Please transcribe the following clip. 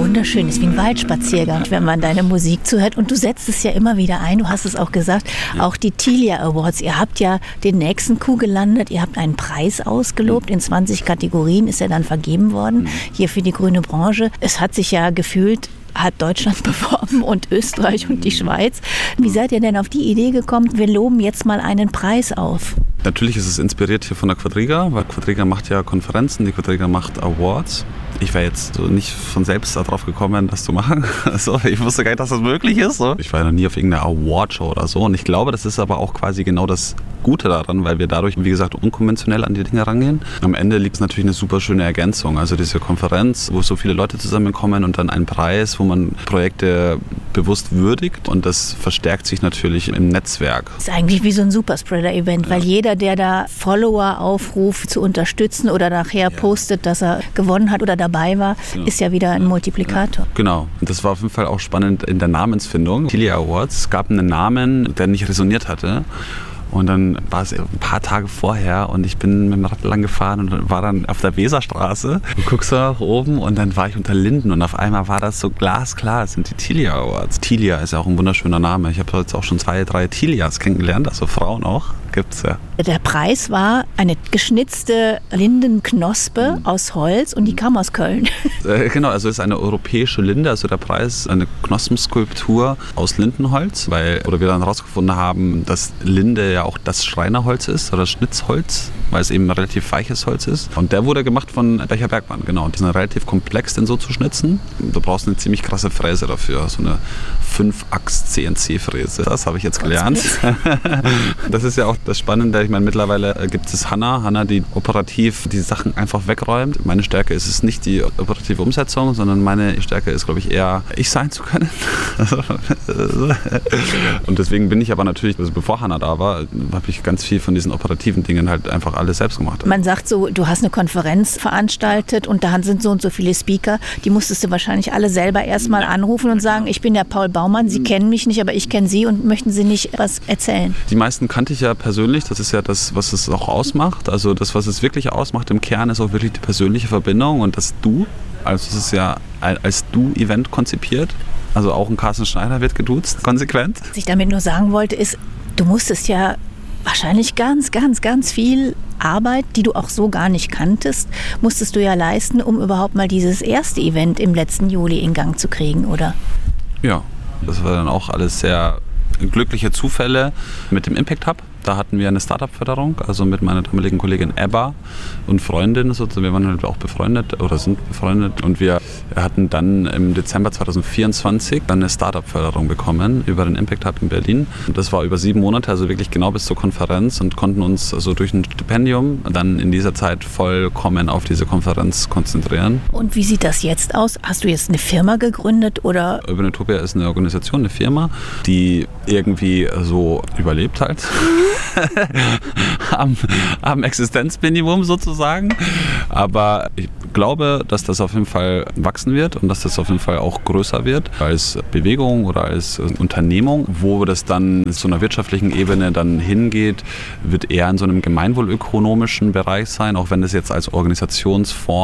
wunderschön, ist wie ein Waldspaziergang, wenn man deine Musik zuhört. Und du setzt es ja immer wieder ein, du hast es auch gesagt, auch die Tilia Awards. Ihr habt ja den nächsten Coup gelandet, ihr habt einen Preis ausgelobt, in 20 Kategorien ist er dann vergeben worden, hier für die grüne Branche. Es hat sich ja gefühlt halb Deutschland beworben und Österreich und die Schweiz. Wie seid ihr denn auf die Idee gekommen, wir loben jetzt mal einen Preis auf? Natürlich ist es inspiriert hier von der Quadriga, weil Quadriga macht ja Konferenzen, die Quadriga macht Awards. Ich wäre jetzt so nicht von selbst darauf gekommen, das zu machen. Also, ich wusste gar nicht, dass das möglich ist. So. Ich war ja noch nie auf irgendeiner Awardshow oder so. Und ich glaube, das ist aber auch quasi genau das Gute daran, weil wir dadurch, wie gesagt, unkonventionell an die Dinge rangehen. Am Ende liegt es natürlich eine super schöne Ergänzung. Also diese Konferenz, wo so viele Leute zusammenkommen und dann ein Preis, wo man Projekte bewusst würdigt. Und das verstärkt sich natürlich im Netzwerk. Das ist eigentlich wie so ein Superspreader-Event, weil jeder, der da Follower aufruft, zu unterstützen oder nachher postet, dass er gewonnen hat oder dabei war, ist ja wieder ein Multiplikator. Genau. Und das war auf jeden Fall auch spannend in der Namensfindung. Tilia Awards, es gab einen Namen, der nicht resoniert hatte. Und dann war es ein paar Tage vorher und ich bin mit dem Rad lang gefahren und war dann auf der Weserstraße. Du guckst da nach oben und dann war ich unter Linden und auf einmal war das so glasklar, das sind die Tilia Awards. Tilia ist ja auch ein wunderschöner Name. Ich habe jetzt auch schon 2, 3 Tilias kennengelernt, also Frauen auch. Gibt's ja. Der Preis war eine geschnitzte Lindenknospe aus Holz und die kam aus Köln. Genau, also es ist eine europäische Linde, also der Preis ist eine Knospenskulptur aus Lindenholz, weil wir dann herausgefunden haben, dass Linde ja auch das Schreinerholz ist oder Schnitzholz, weil es eben ein relativ weiches Holz ist. Und der wurde gemacht von Becher Bergmann, genau. Und die sind relativ komplex, den so zu schnitzen. Du brauchst eine ziemlich krasse Fräse dafür, so eine 5-Achs-CNC-Fräse. Das habe ich jetzt gelernt. Das ist ja auch das Spannende. Ich meine, mittlerweile gibt es Hanna, die operativ die Sachen einfach wegräumt. Meine Stärke ist es nicht die operative Umsetzung, sondern meine Stärke ist, glaube ich, eher ich sein zu können. Und deswegen bin ich aber natürlich, also bevor Hanna da war, habe ich ganz viel von diesen operativen Dingen halt einfach alles selbst gemacht. Man sagt so, du hast eine Konferenz veranstaltet und da sind so und so viele Speaker. Die musstest du wahrscheinlich alle selber erstmal anrufen und sagen, ich bin der Paul Baumann, Sie kennen mich nicht, aber ich kenne Sie und möchten Sie nicht was erzählen? Die meisten kannte ich ja persönlich. Das ist ja das, was es auch ausmacht. Also das, was es wirklich ausmacht im Kern, ist auch wirklich die persönliche Verbindung und das Du. Also es ist ja als Du-Event konzipiert. Also auch ein Carsten Schneider wird geduzt, konsequent. Was ich damit nur sagen wollte, ist, du musstest ja wahrscheinlich ganz, ganz, ganz viel Arbeit, die du auch so gar nicht kanntest, musstest du ja leisten, um überhaupt mal dieses erste Event im letzten Juli in Gang zu kriegen, oder? Ja, das war dann auch alles sehr glückliche Zufälle mit dem Impact Hub. Da hatten wir eine Startup-Förderung, also mit meiner damaligen Kollegin Ebba und Freundin. Wir waren halt auch befreundet oder sind befreundet. Und wir hatten dann im Dezember 2024 dann eine Startup-Förderung bekommen über den Impact Hub in Berlin. Und das war über 7 Monate, also wirklich genau bis zur Konferenz und konnten uns also durch ein Stipendium dann in dieser Zeit vollkommen auf diese Konferenz konzentrieren. Und wie sieht das jetzt aus? Hast du jetzt eine Firma gegründet oder? Urban Utopia ist eine Organisation, eine Firma, die irgendwie so überlebt halt. am Existenzminimum sozusagen. Aber ich glaube, dass das auf jeden Fall wachsen wird und dass das auf jeden Fall auch größer wird als Bewegung oder als Unternehmung. Wo das dann zu einer wirtschaftlichen Ebene dann hingeht, wird eher in so einem gemeinwohlökonomischen Bereich sein, auch wenn das jetzt als Organisationsform